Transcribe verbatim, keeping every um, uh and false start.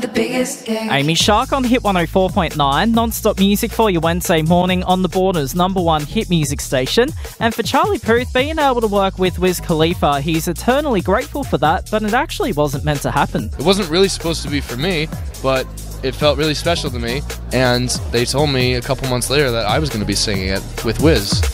the biggest gig. Amy Shark on Hit one oh four point nine, non-stop music for your Wednesday morning on the Border's number one hit music station. And for Charlie Puth, being able to work with Wiz Khalifa, he's eternally grateful for that, but it actually wasn't meant to happen. It wasn't really supposed to be for me, but it felt really special to me, and they told me a couple months later that I was going to be singing it with Wiz.